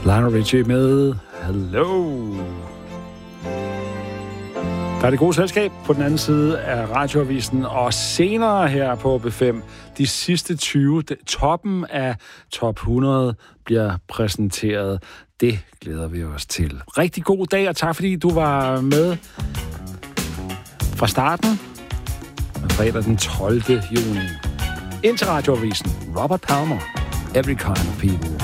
Lionel Richie med Hello. Der er det gode selskab på den anden side af radioavisen, og senere her på B5, de sidste 20, toppen af top 100 bliver præsenteret. Det glæder vi os til. Rigtig god dag, og tak fordi du var med fra starten, fredag den 12. juni. Ind til radioavisen, Robert Palmer, Every Kind of People.